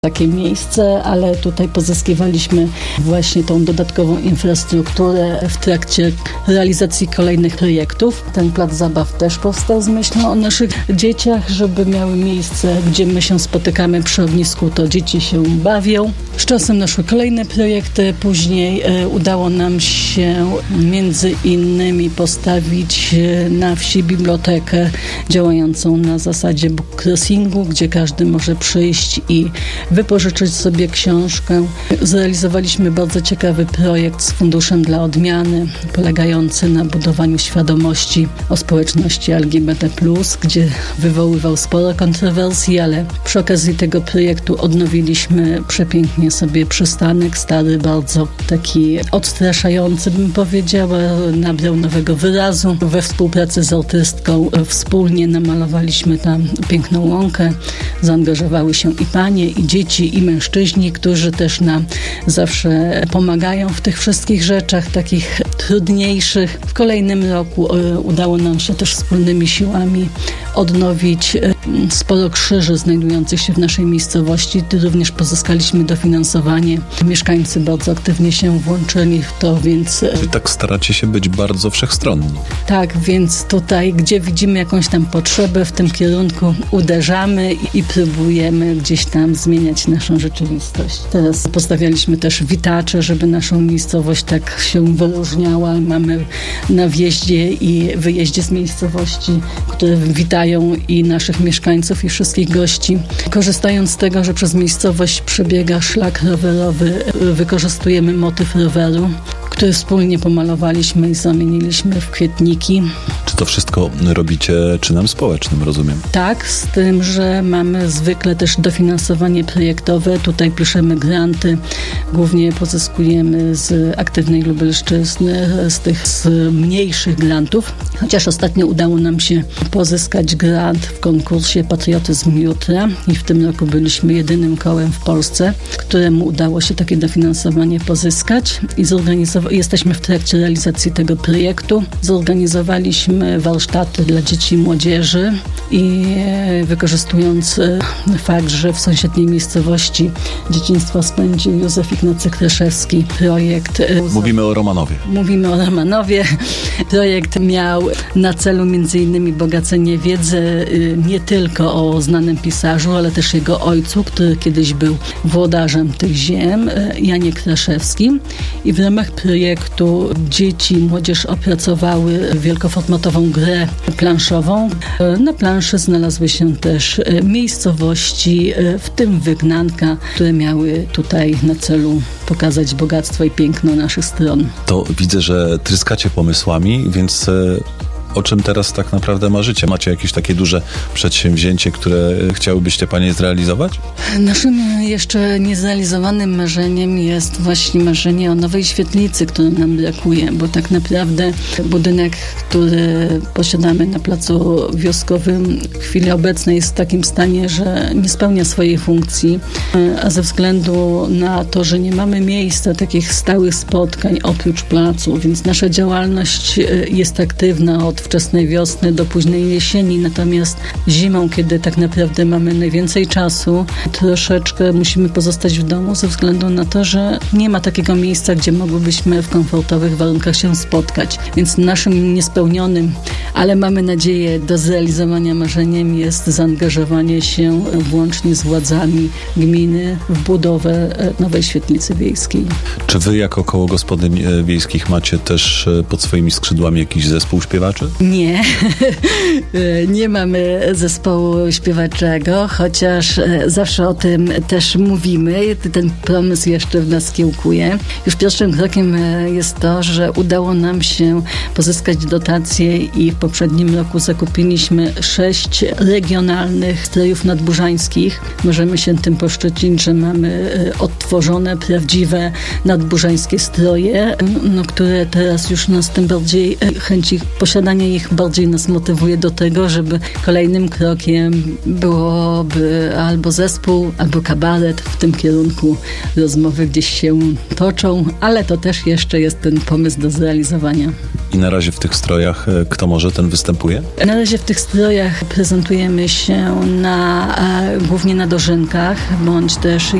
takie miejsce, ale tutaj pozyskiwaliśmy właśnie tą dodatkową infrastrukturę w trakcie realizacji kolejnych projektów. Ten plac zabaw też powstał z myślą o naszych dzieciach, żeby miały miejsce, gdzie my się spotykamy przy ognisku, to dzieci się bawią. Z czasem naszły kolejne projekty, później udało nam się między innymi postawić na wsi bibliotekę działającą na zasadzie bookcrossingu, gdzie każdy może przyjść i wypożyczyć sobie książkę. Zrealizowaliśmy bardzo ciekawy projekt z Funduszem dla Odmiany, polegający na budowaniu świadomości o społeczności LGBT+, gdzie wywoływał sporo kontrowersji, ale przy okazji tego projektu odnowiliśmy przepięknie sobie przystanek, stary, bardzo taki odstraszający, bym powiedziała, nabrał nowego wyrazu. We współpracy z artystką wspólnie namalowaliśmy tam piękną łąkę. Zaangażowały się i panie, i dzieci, i mężczyźni, którzy też nam zawsze pomagają w tych wszystkich rzeczach takich trudniejszych. W kolejnym roku udało nam się też wspólnymi siłami odnowić sporo krzyży znajdujących się w naszej miejscowości. Również pozyskaliśmy dofinansowanie. Mieszkańcy bardzo aktywnie się włączyli w to, więc... Czyli tak staracie się być bardzo wszechstronni. Tak, więc tutaj, gdzie widzimy jakąś tam potrzebę, w tym kierunku uderzamy i próbujemy gdzieś tam zmieniać naszą rzeczywistość. Teraz postawialiśmy też witacze, żeby naszą miejscowość tak się wyróżniała. Mamy na wjeździe i wyjeździe z miejscowości, które witają i naszych mieszkańców, i wszystkich gości. Korzystając z tego, że przez miejscowość przebiega szlak rowerowy, wykorzystujemy motyw roweru, który wspólnie pomalowaliśmy i zamieniliśmy w kwietniki. Czy to wszystko robicie czynem społecznym, rozumiem? Tak, z tym, że mamy zwykle też dofinansowanie projektowe. Tutaj piszemy granty. Głównie pozyskujemy z aktywnej Lubelszczyzny, z mniejszych grantów. Chociaż ostatnio udało nam się pozyskać grant w konkursie Patriotyzm Jutra i w tym roku byliśmy jedynym kołem w Polsce, któremu udało się takie dofinansowanie pozyskać i jesteśmy w trakcie realizacji tego projektu. Zorganizowaliśmy warsztaty dla dzieci i młodzieży i wykorzystując fakt, że w sąsiedniej miejscowości dzieciństwo spędził Józef Ignacy Kraszewski, projekt... Mówimy o Romanowie. Mówimy o Romanowie. Projekt miał na celu m.in. bogacenie wiedzy nie tylko o znanym pisarzu, ale też jego ojcu, który kiedyś był włodarzem tych ziem, Janie Kraszewskim. I w ramach projektu dzieci i młodzież opracowały wielkoformatową grę planszową. Na planszy znalazły się też miejscowości, w tym Wygnanka, które miały tutaj na celu pokazać bogactwo i piękno naszych stron. To widzę, że tryskacie pomysłami, więc o czym teraz tak naprawdę marzycie? Macie jakieś takie duże przedsięwzięcie, które chciałybyście panie zrealizować? Naszym jeszcze niezrealizowanym marzeniem jest właśnie marzenie o nowej świetlicy, której nam brakuje, bo tak naprawdę budynek, który posiadamy na placu wioskowym w chwili obecnej jest w takim stanie, że nie spełnia swojej funkcji, a ze względu na to, że nie mamy miejsca takich stałych spotkań oprócz placu, więc nasza działalność jest aktywna od wczesnej wiosny do późnej jesieni, natomiast zimą, kiedy tak naprawdę mamy najwięcej czasu, troszeczkę musimy pozostać w domu ze względu na to, że nie ma takiego miejsca, gdzie mogłybyśmy w komfortowych warunkach się spotkać. Więc naszym niespełnionym, ale mamy nadzieję do zrealizowania marzeniem jest zaangażowanie się włącznie z władzami gminy w budowę nowej świetlicy wiejskiej. Czy wy jako koło gospodyń wiejskich macie też pod swoimi skrzydłami jakiś zespół śpiewaczy? Nie, nie mamy zespołu śpiewaczego, chociaż zawsze o tym też mówimy. Ten pomysł jeszcze w nas kiełkuje. Już pierwszym krokiem jest to, że udało nam się pozyskać dotacje i w poprzednim roku zakupiliśmy 6 regionalnych strojów nadburzańskich. Możemy się tym poszczycić, że mamy odtworzone, prawdziwe nadburzańskie stroje, które teraz już nas tym bardziej chęci posiadania ich bardziej nas motywuje do tego, żeby kolejnym krokiem byłoby albo zespół, albo kabaret. W tym kierunku rozmowy gdzieś się toczą, ale to też jeszcze jest ten pomysł do zrealizowania. I na razie w tych strojach kto może, ten występuje? Na razie w tych strojach prezentujemy się głównie na dożynkach, bo rozwinąć też